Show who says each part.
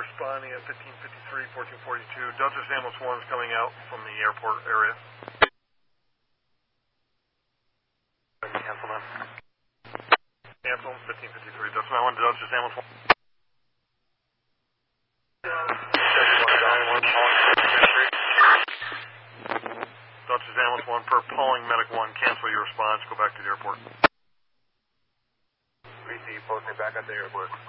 Speaker 1: responding at 1553, 1442. Delta Ambulance 1 is coming out from the airport area.
Speaker 2: Cancel them.
Speaker 1: Cancel 1553. Delta 1 to Delta Ambulance 1. Delta Ambulance 1 per Pauling Medic 1. Cancel your response. Go back to the airport.
Speaker 2: Receive, posting back at the airport.